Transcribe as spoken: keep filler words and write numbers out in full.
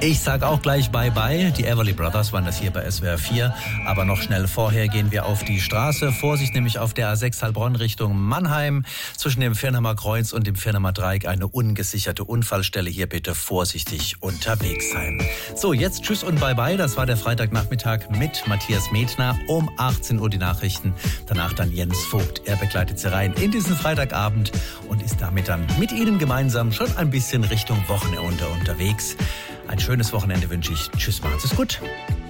Ich sag auch gleich Bye-Bye. Die Everly Brothers waren das hier bei S W R vier. Aber noch schnell vorher gehen wir auf die Straße. Vorsicht nämlich auf der A sechs Heilbronn Richtung Mannheim. Zwischen dem Firnheimer Kreuz und dem Firnheimer Dreieck eine ungesicherte Unfallstelle. Hier bitte vorsichtig unterwegs sein. So, jetzt tschüss und Bye-Bye. Das war der Freitagnachmittag mit Matthias Metner. Um achtzehn Uhr die Nachrichten. Danach dann Jens Vogt. Er begleitet Sie rein in diesen Freitagabend und ist damit dann mit Ihnen gemeinsam schon ein bisschen Richtung Wochenende unterwegs. Ein schönes Wochenende wünsche ich. Tschüss, machen Sie es gut.